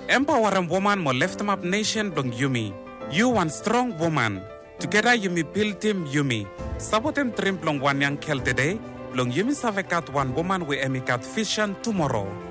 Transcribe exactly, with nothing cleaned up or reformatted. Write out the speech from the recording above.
Empower a woman mo lift up nation dong Yumi. You one strong woman. Together Yumi build team Yumi. Sabotem trim plong one young kel today. Long Yumi savekat one woman we emikat vision tomorrow.